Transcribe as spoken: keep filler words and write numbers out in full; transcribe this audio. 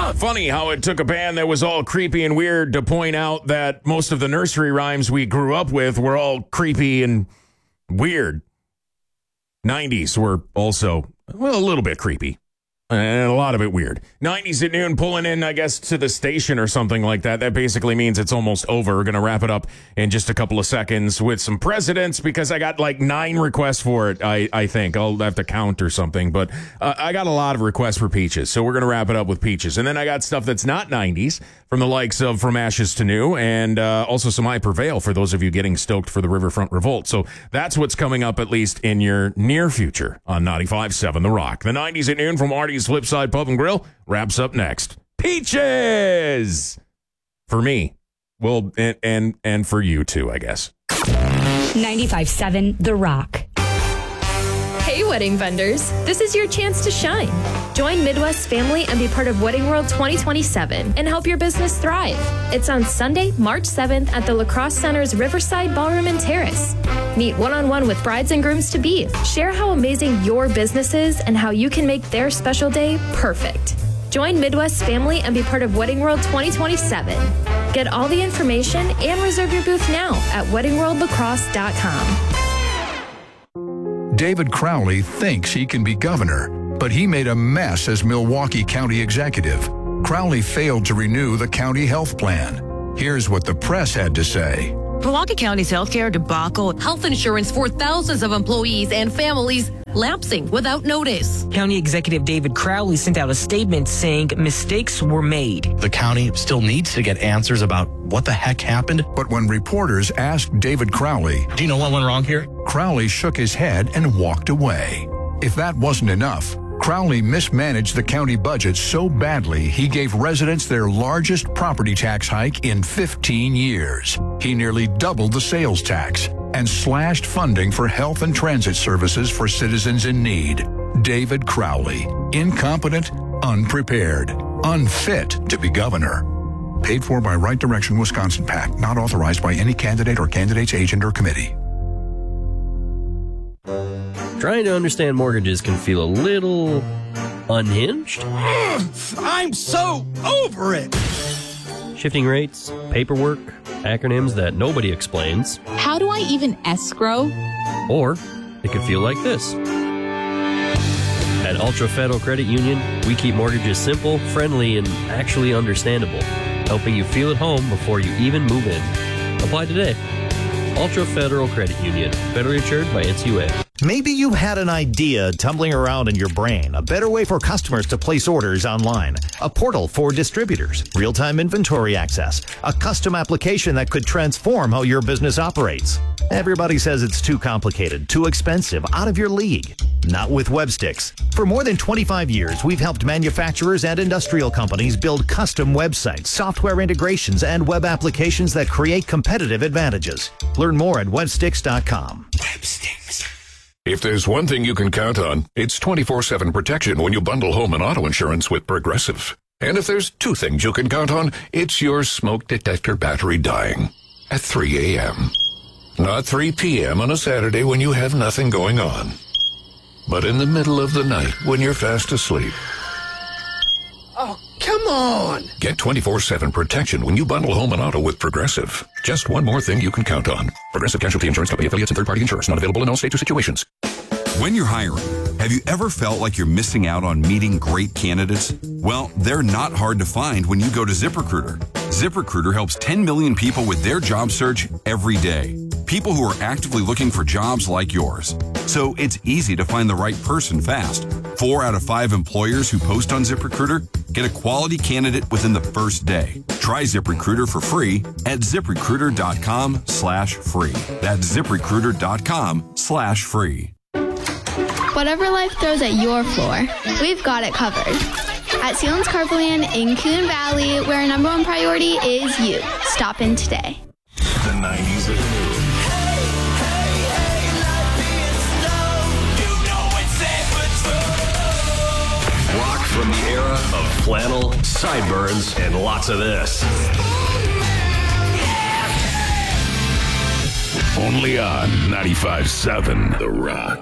Funny how it took a band that was all creepy and weird to point out that most of the nursery rhymes we grew up with were all creepy and weird. nineties were also, well, a little bit creepy. And a lot of it weird. nineties at noon, pulling in, I guess, to the station or something like that. That basically means it's almost over. We're going to wrap it up in just a couple of seconds with some presidents because I got like nine requests for it, I, I think. I'll have to count or something. But uh, I got a lot of requests for Peaches. So we're going to wrap it up with Peaches. And then I got stuff that's not nineties from the likes of From Ashes to New and uh, also some I Prevail for those of you getting stoked for the Riverfront Revolt. So that's what's coming up, at least in your near future on ninety-five point seven The Rock. The nineties at noon from Artie's Flipside Pub and Grill wraps up next. Peaches! For me. Well, and, and, and for you too, I guess. ninety-five point seven The Rock. Hey, wedding vendors. This is your chance to shine. Join Midwest family and be part of Wedding World twenty twenty-seven and help your business thrive. It's on Sunday, March seventh at the La Crosse Center's Riverside Ballroom and Terrace. Meet one-on-one with brides and grooms to be. Share how amazing your business is and how you can make their special day perfect. Join Midwest family and be part of Wedding World twenty twenty-seven. Get all the information and reserve your booth now at wedding world lacrosse dot com. David Crowley thinks he can be governor, but he made a mess as Milwaukee County executive. Crowley failed to renew the county health plan. Here's what the press had to say. Milwaukee County's healthcare debacle, health insurance for thousands of employees and families lapsing without notice. County Executive David Crowley sent out a statement saying mistakes were made. The county still needs to get answers about what the heck happened. But when reporters asked David Crowley, do you know what went wrong here? Crowley shook his head and walked away. If that wasn't enough, Crowley mismanaged the county budget so badly he gave residents their largest property tax hike in fifteen years. He nearly doubled the sales tax and slashed funding for health and transit services for citizens in need. David Crowley, incompetent, unprepared, unfit to be governor. Paid for by Right Direction Wisconsin PAC, not authorized by any candidate or candidate's agent or committee. Trying to understand mortgages can feel a little unhinged. I'm so over it. Shifting rates, paperwork, acronyms that nobody explains. How do I even escrow? Or it could feel like this. At Ultra Federal Credit Union, we keep mortgages simple, friendly, and actually understandable, helping you feel at home before you even move in. Apply today. Ultra Federal Credit Union, federally insured by N C U A. Maybe you had an idea tumbling around in your brain, a better way for customers to place orders online, a portal for distributors, real-time inventory access, a custom application that could transform how your business operates. Everybody says it's too complicated, too expensive, out of your league. Not with Websticks. For more than twenty-five years, we've helped manufacturers and industrial companies build custom websites, software integrations, and web applications that create competitive advantages. Learn more at websticks dot com. Websticks. If there's one thing you can count on, it's twenty-four seven protection when you bundle home and auto insurance with Progressive. And if there's two things you can count on, it's your smoke detector battery dying at three a.m. Not three p.m. on a Saturday when you have nothing going on, but in the middle of the night when you're fast asleep. Oh, come on! Get twenty-four seven protection when you bundle home and auto with Progressive. Just one more thing you can count on. Progressive Casualty Insurance Company affiliates and third-party insurance. Not available in all states or situations. When you're hiring, have you ever felt like you're missing out on meeting great candidates? Well, they're not hard to find when you go to ZipRecruiter. ZipRecruiter helps ten million people with their job search every day. People who are actively looking for jobs like yours. So it's easy to find the right person fast. Four out of five employers who post on ZipRecruiter get a quality candidate within the first day. Try ZipRecruiter for free at ZipRecruiter.com slash free. That's ZipRecruiter.com slash free. Whatever life throws at your floor, we've got it covered. At Sealands Carpoland in Coon Valley, where our number one priority is you. Stop in today. The nineties at noon. Rock from the era of flannel, sideburns, and lots of this. Only on ninety-five point seven The Rock.